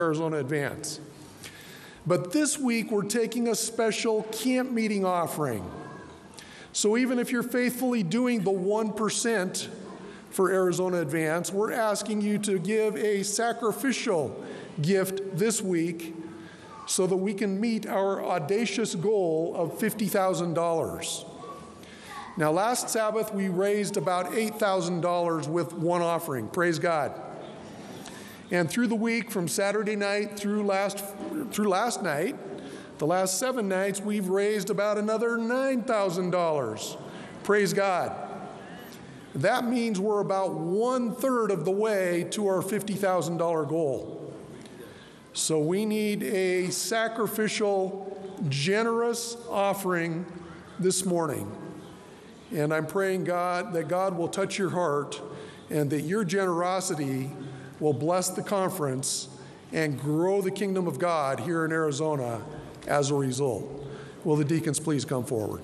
Arizona Advance. But this week, we're taking a special camp meeting offering. So even if you're faithfully doing the 1% for Arizona Advance, we're asking you to give a sacrificial gift this week so that we can meet our audacious goal of $50,000. Now, last Sabbath, we raised about $8,000 with one offering. Praise God. And through the week, from Saturday night through last night, the last 7 nights, we've raised about another $9,000. Praise God. That means we're about 1/3 of the way to our $50,000 goal. So we need a sacrificial, generous offering this morning. And I'm praying God that God will touch your heart and that your generosity will bless the conference and grow the kingdom of God here in Arizona as a result. Will the deacons please come forward?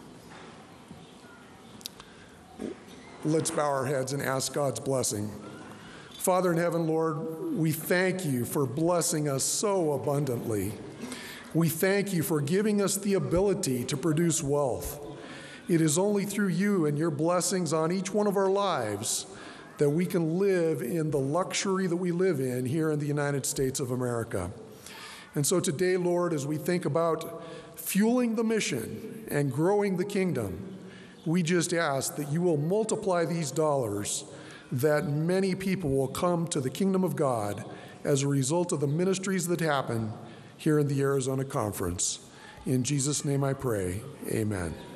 Let's bow our heads and ask God's blessing. Father in heaven, Lord, we thank you for blessing us so abundantly. We thank you for giving us the ability to produce wealth. It is only through you and your blessings on each one of our lives that we can live in the luxury that we live in here in the United States of America. And so today, Lord, as we think about fueling the mission and growing the kingdom, we just ask that you will multiply these dollars, that many people will come to the kingdom of God as a result of the ministries that happen here in the Arizona Conference. In Jesus' name I pray, amen.